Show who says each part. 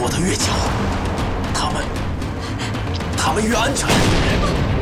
Speaker 1: 躲得越久，他们越安全。